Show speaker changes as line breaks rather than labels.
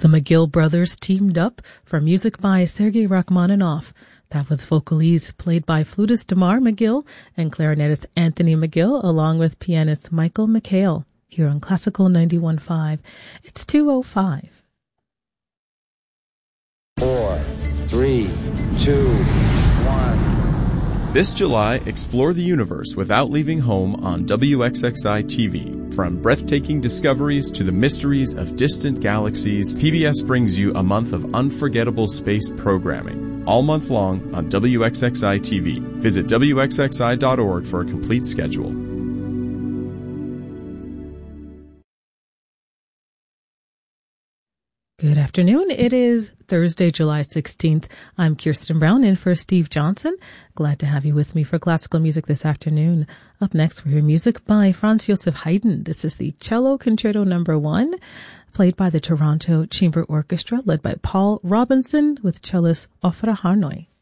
The McGill brothers teamed up for music by Sergei Rachmaninoff. That was Vocalese, played by flutist Damar McGill and clarinetist Anthony McGill, along with pianist Michael McHale, here on Classical 91.5. It's 2:05.
4, 3, 2, 1.
This July, explore the universe without leaving home on WXXI TV. From breathtaking discoveries to the mysteries of distant galaxies, PBS brings you a month of unforgettable space programming. All month long on WXXI TV. Visit WXXI.org for a complete schedule.
Good afternoon. It is Thursday, July 16th. I'm Kirsten Brown in for Steve Johnson. Glad to have you with me for classical music this afternoon. Up next, we hear music by Franz Joseph Haydn. This is the Cello Concerto No. 1, played by the Toronto Chamber Orchestra, led by Paul Robinson with cellist Ofra Harnoy.